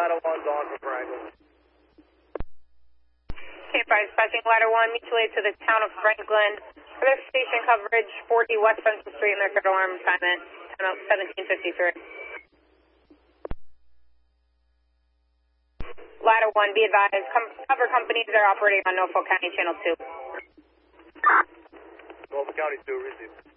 Ladder 1's on for Franklin. K5 passing Ladder 1, mutual aid to the town of Franklin. For their station coverage, 40 West Central Street in their third alarm assignment, 1753. Ladder 1, be advised, cover companies that are operating on Norfolk County Channel 2. Norfolk County 2, receive.